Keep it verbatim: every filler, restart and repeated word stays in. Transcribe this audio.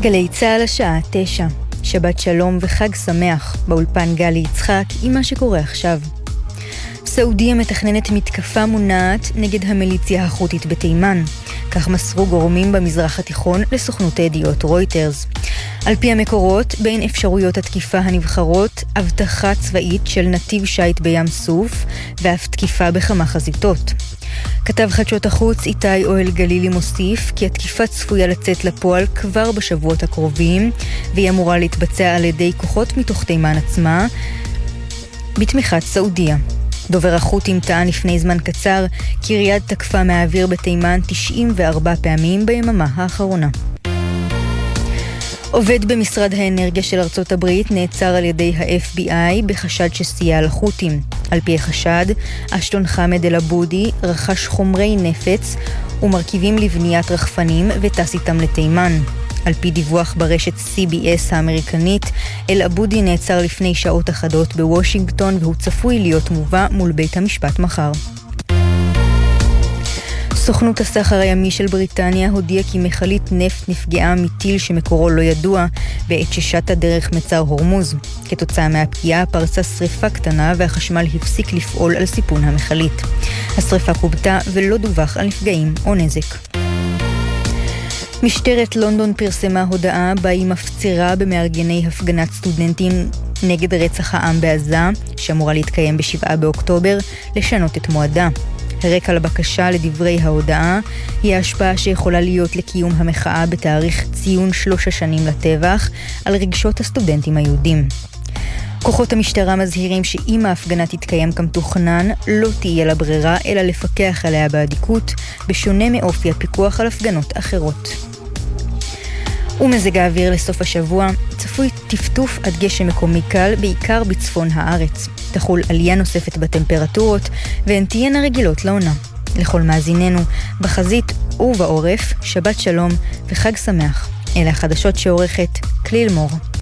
גלי צהל השעה תשע. שבת שלום וחג שמח. באולפן גלי יצחק עם מה שקורה עכשיו. סעודיה מתכננת מתקפה מונעת נגד המיליציה החות'ית בתימן. כך מסרו גורמים במזרח התיכון לסוכנות הידיעות רויטרס. על פי המקורות, בין אפשרויות התקיפה הנבחרות, הבטחה צבאית של נתיב שייט בים סוף, ואף תקיפה בכמה חזיתות. כתב חדשות החוץ איתי אוהל גלילי מוסיף כי התקיפה צפויה לצאת לפועל כבר בשבועות הקרובים, והיא אמורה להתבצע על ידי כוחות מתוך תימן עצמה, בתמיכת סעודיה. דובר החות'ים טען לפני זמן קצר כי ריאד תקפה מהאוויר בתימן תשעים וארבע פעמים ביממה האחרונה. עובד במשרד האנרגיה של ארצות הברית נעצר על ידי ה-אף בי איי בחשד שסייע לחות'ים. על פי החשד, אשטון חמד אל-עבודי רכש חומרי נפץ ומרכיבים לבניית רחפנים וטס איתם לתימן. על פי דיווח ברשת סי בי אס האמריקנית, אל-עבודי נעצר לפני שעות אחדות בוושינגטון והוא צפוי להיות מובא מול בית המשפט מחר. סוכנות הסחר הימי של בריטניה הודיעה כי מכלית נפט נפגעה מטיל שמקורו לא ידוע בעת ששטה דרך מצר הורמוז. כתוצאה מהפגיעה פרצה שריפה קטנה והחשמל הפסיק לפעול על סיפון המכלית. השריפה כובתה ולא דווח על נפגעים או נזק. משטרת לונדון פרסמה הודעה בה היא מפצירה במארגני הפגנת סטודנטים נגד רצח העם בעזה, שאמורה להתקיים בשבעה באוקטובר, לשנות את מועדה. הרקע לבקשה לדברי ההודעה היא ההשפעה שיכולה להיות לקיום המחאה בתאריך ציון שלוש השנים לטבח על רגשות הסטודנטים היהודים. כוחות המשטרה מזהירים שאם ההפגנה תתקיים כמתוכנן, לא תהיה לה ברירה אלא לפקח עליה באדיקות, בשונה מאופי הפיקוח על הפגנות אחרות. ומזג האוויר לסוף השבוע, צפוי טפטוף עד גשם מקומי קל, בעיקר בצפון הארץ. תחול עלייה נוספת בטמפרטורות, והן תהיינה רגילות לעונה. לכל מאזיננו, בחזית ובעורף, שבת שלום וחג שמח. אלה החדשות שעורכת כליל מור.